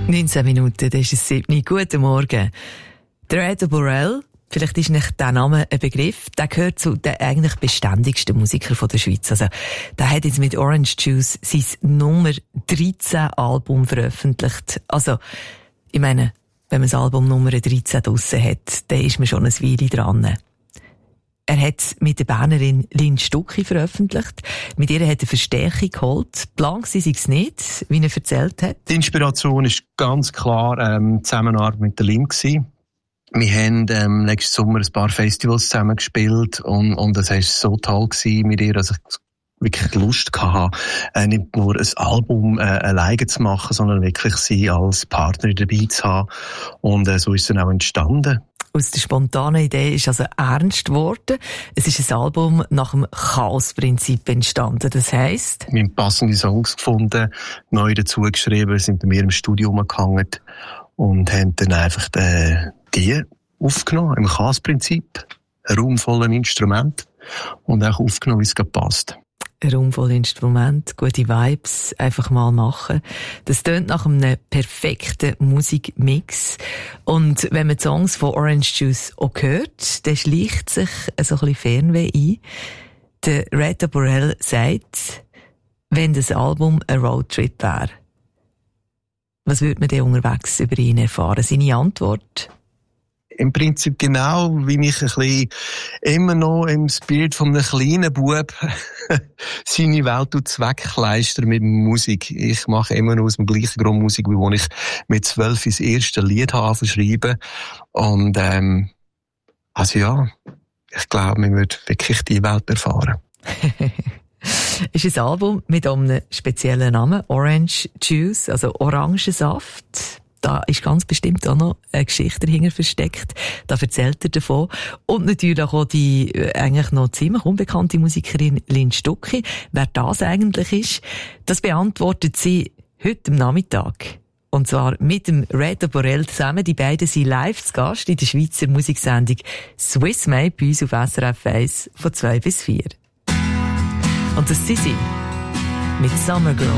19 Minuten, das ist es 7. Guten Morgen. Der Red Borel, vielleicht ist nicht der Name ein Begriff, der gehört zu den eigentlich beständigsten Musikern der Schweiz. Also, der hat jetzt mit Orange Juice sein Nummer 13 Album veröffentlicht. Also, ich meine, wenn man das Album Nummer 13 draussen hat, dann ist man schon ein Weile dran. Er hat mit der Bernerin Lynn Stucki veröffentlicht. Mit ihr hat er Verstärkung geholt. Blank sei es nicht, wie er erzählt hat. Die Inspiration ist ganz klar die Zusammenarbeit mit der Lynn gewesen. Wir haben letzten Sommer ein paar Festivals zusammen gespielt und das war so toll gewesen mit ihr, dass ich wirklich Lust hatte, nicht nur ein Album alleine zu machen, sondern wirklich sie als Partner dabei zu haben. Und so ist es dann auch entstanden. Aus der spontanen Idee ist also ernst geworden. Es ist ein Album nach dem Chaos-Prinzip entstanden. Das heisst? Wir haben passende Songs gefunden, neu dazu geschrieben, sind bei mir im Studio umgehangen und haben dann einfach die aufgenommen, im Chaos-Prinzip. Ein Raum voller Instrumente und auch aufgenommen, wie es gerade passt. Ein Raum voll Instrument, gute Vibes, einfach mal machen. Das tönt nach einem perfekten Musikmix. Und wenn man die Songs von Orange Juice auch hört, dann schleicht sich so ein bisschen Fernweh ein. Der Red Borel sagt, wenn das Album ein Roadtrip wäre, was würde man denn unterwegs über ihn erfahren? Seine Antwort? Im Prinzip genau, wie ich ein bisschen immer noch im Spirit von einem kleinen Bub seine Welt wegkleister mit Musik. Ich mache immer noch aus dem gleichen Grund Musik, wie als ich mit 12 das erste Lied habe schreiben. Und also ja, ich glaube, man wird wirklich die Welt erfahren. Ist ein Album mit einem speziellen Namen, Orange Juice, also Orangensaft. Da ist ganz bestimmt auch noch eine Geschichte dahinter versteckt. Da erzählt er davon. Und natürlich auch die eigentlich noch ziemlich unbekannte Musikerin Lynn Stucki. Wer das eigentlich ist, das beantwortet sie heute am Nachmittag. Und zwar mit dem Red Borel zusammen. Die beiden sind live zu Gast in der Schweizer Musiksendung Swiss Made bei uns auf SRF 1 von 2 bis 4. Und das sind sie mit Summer Girl.